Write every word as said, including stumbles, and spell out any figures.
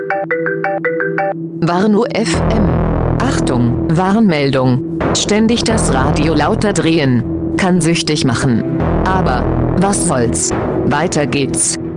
Warnow F M. Achtung, Warnmeldung. Ständig das Radio lauter drehen kann süchtig machen. Aber was soll's? Weiter geht's.